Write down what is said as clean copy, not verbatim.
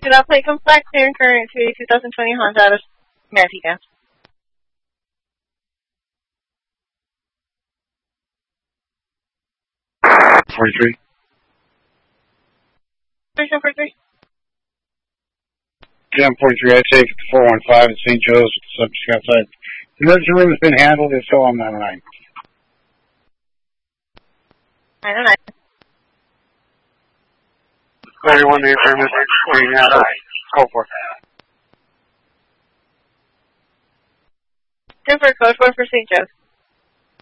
That plate comes back clear and current to a 2020 Honda out of Manteca. 43. 43. Jam 43, I take it to 415 at St. Joe's with the subject outside. The emergency room has been handled, if so, I'm 909. 909. 31 to affirmative, waiting out. Go for it. 10 for code 4 for St. Joe's.